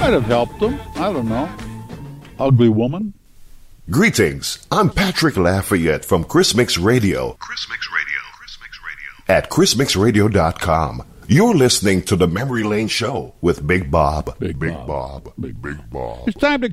might have helped them. I don't know. Ugly woman. Greetings. I'm Patrick Lafayette from Chris Mix Radio. At chrismixradio.com. You're listening to the Memory Lane Show with Big Bob. Big Bob. It's time to